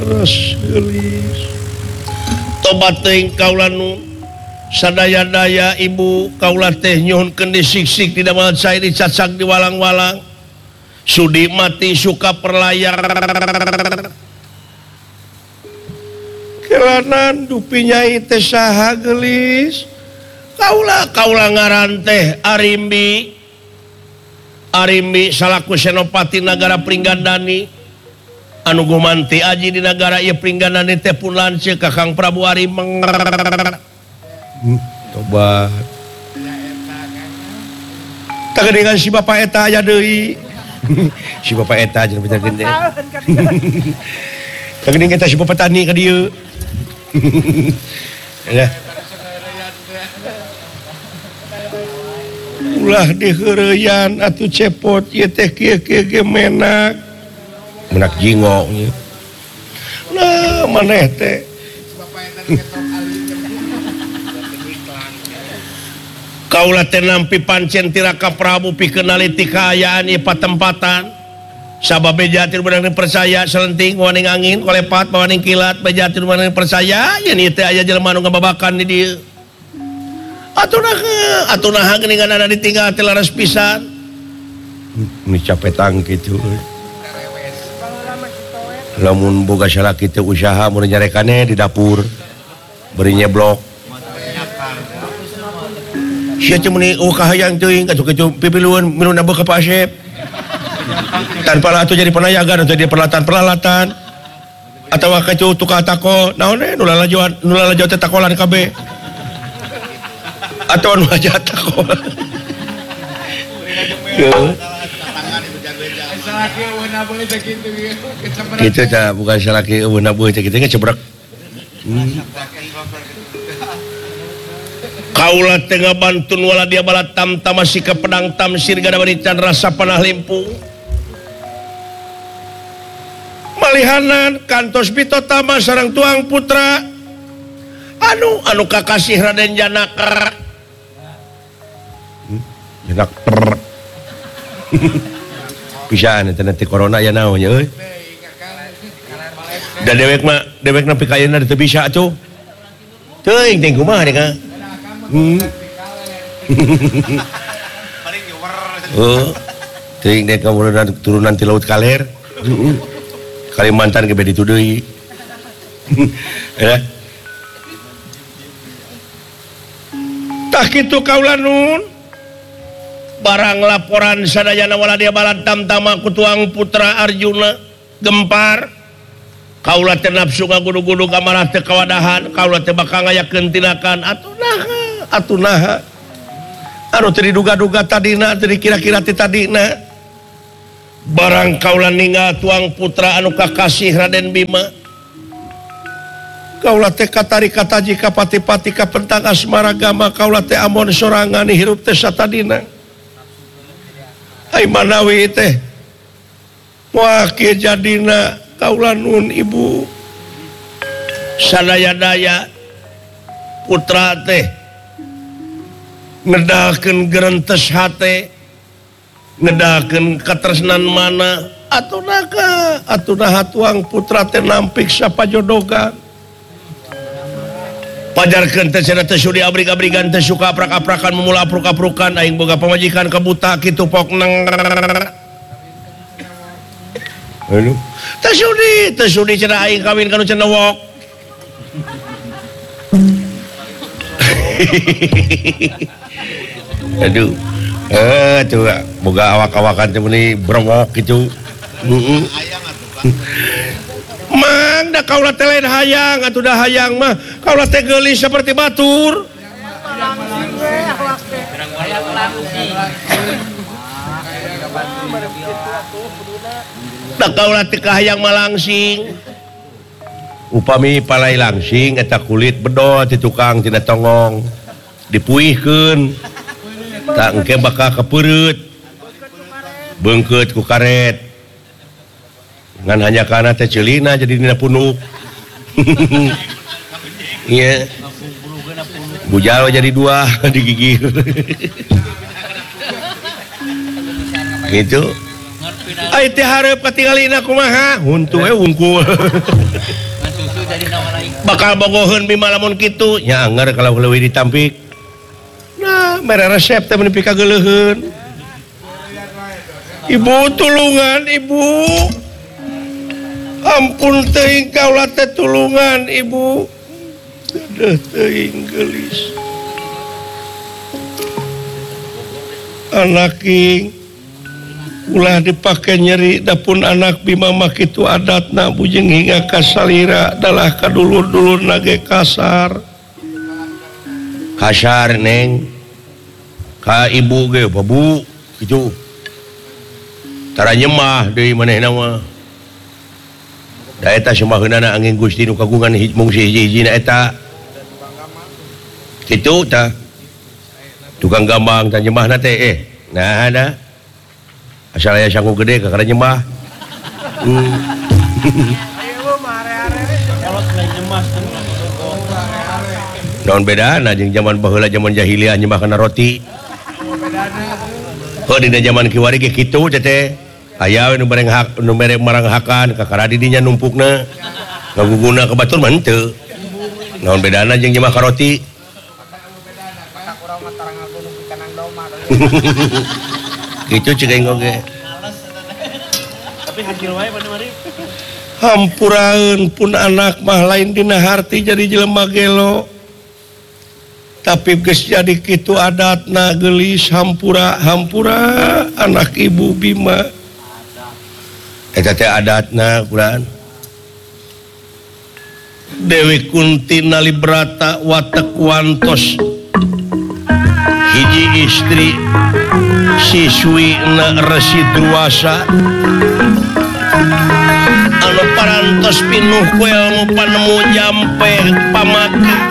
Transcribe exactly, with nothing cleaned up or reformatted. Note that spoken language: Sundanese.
terus gelis tobat teuing kaula nu sadaya-daya ibu kaula teh nyuhunkeun disiksik tidak mal saya dicacak di walang-walang sudi mati suka perlayar kelanan dupi nyai teh saha gelis kaula kaula ngaran teh Arimbi Arimbi salaku senopati nagara Pringgandani anu gumanti aji di negara ieu Pringgandani teh pun lanceuk Kakang Prabu Arimeng hmm, tobat tak dengan si bapak eta aya deui si bapak eta jeung bener gede tak dengan eta si bapak tani ka dieu ya ulah diheureyan atuh cepot ieu teh kieu-kieu ge menak menak jingo nya nah maneh teh kaula teh nampi pancen tiraka Prabu pikeun naliti kaayaan ieu patempatan sabab bejatir beunang percaya selenting waning angin kolepat waning kilat bejatir beunang percaya yen ieu teh aya jelema anu ngababakan di dieu atuh atuh geuningan ada ditinggal teh laras pisan ini capetang kitu lamun boga salaki teh usaha mun nyarekane di dapur beri nyeblok sia teh meni oh kahayang teuing kacu-kacu pipilueun minuna beuh ka Pak Asep tanpa atuh jadi penayagan atau jadi peralatan-peralatan atawa kacu tukang tako naon we nu lalajoan nu lalajoan teh takolan kabeh atau anu aja tako gitu tak bukan salaki eueun abeuh teh kitu ge cebrek kaula teh ngabantun wala dia bala tam-tam masih ke pedang tamsir gada barican rasa panah limpung malihanan kantos pitotama sareng tuang putra anu anu kakasih Raden Janaka jenak ter pisan eta nanti corona ya naon nya euy da dewek mah dewek nepi ka ayeuna teu bisa atuh teuing teh kumaha deh ka oh teuing deh ka turunan ti Laut Kaler Kalimantan ge bedi tu deui ya tah kitu kaula nun barang laporan sadayana wala dia balan tamtama ku tuang putra Arjuna gempar kaula teh nafsu ngagudu-gudu kamarah teh kawadahan kaula teh bakal ngayakeun tindakan atuh naha atuh naha anu teu diduga-duga tadina teu dikira-kira ti tadina barang kaula ninggal tuang putra anu kakasih Raden Bima kaula teh katari kataji ka pati-pati ka pentang asmaragama kaula teh amon sorangan hirup teh satadina ai manawi teh wah kieu jadina kaula nun ibu sadaya-daya putra teh ngedahkeun gerentes hate ngedahkeun katresnan mana atuh naga atuh naha tuang putra teh nampik sapajodogan pajarkeun teh cenah teh sudi abrig-abrigan teh suka aprak-aprakan memula apruk-aprukan aing boga pamajikan kabuta kitu pok nang anu teh sudi teh sudi cenah aing kawin kanu cenah wok aduh eh tuh boga awak-awakan teh meuni brewok kitu heeh mang da kaula teh lain hayang atuh da hayang mah kaula teh geulis saperti batur da kaula teh kahayang malangsing upami palai langsing eta kulit bedol ti tukang tina tongong dipuihkeun tak engke bakal kepeureut beungkeut ku karet ngan hanya karena teh ceulina jadi dina punuk iya bujal jadi dua digigir gitu Ai teh hareup katingalina kumaha? Huntu we wungkul. Bakal bogoheun bima lamun kitu nya anger kalau leuwih ditampik. Nah, mere resep teh nepi ka geuleuheun. Ibu tulungan, Ibu. Ampun teuing kaula teh tulungan, Ibu. Deuh teuing geulis. Anak king ulah dipake nyeri dapun anak bima mah kitu adatna bujeng hingga kasalira adalah kadulur-dulur nage kasar kasar neng ka ibu ge babu kitu tara nyemah deui manehna mah da eta semaheunana angin Gusti nu kagungan mung hiji-hijina eta kitu tah tukang gambang tah nyemahna teh eh nah ada asal aya sanggup gede ka kada nyembah hmm. Naon bedana jeung zaman baheula zaman jahiliyah nyembah kana roti heuh dina zaman kiwari ge kitu teh aya nu bareng hak nu mere maranghakan ka karadi dinya numpukna ngaguguna ka batur mah henteu naon bedana jeung nyembah ka roti gitu cegeng oge tapi hakil wae mari hampuraeun pun anak mah lain dina harti jadi jelema gelo tapi geus jadi kitu adatna geulis hampura hampura anak ibu bima eta teh adatna Quran Dewi Kunti nalibrata watek wantos hiji istri siswi na resi druasa anu parantos pinuh ku ilmu panemu jampe pamaki